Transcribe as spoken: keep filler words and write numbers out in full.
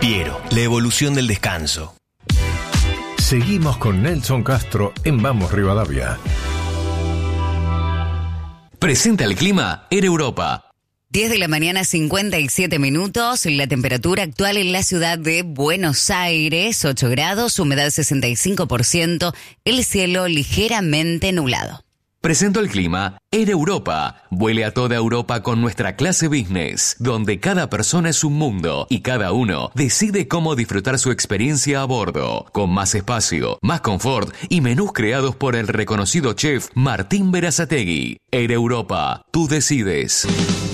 Piero, la evolución del descanso. Seguimos con Nelson Castro en Vamos Rivadavia. Presenta el clima en Europa. diez de la mañana, cincuenta y siete minutos. La temperatura actual en la ciudad de Buenos Aires, ocho grados, humedad sesenta y cinco por ciento, el cielo ligeramente nublado. Presento el clima en Europa. Vuele a toda Europa con nuestra clase business, donde cada persona es un mundo y cada uno decide cómo disfrutar su experiencia a bordo, con más espacio, más confort y menús creados por el reconocido chef Martín Berazategui. En Europa, tú decides.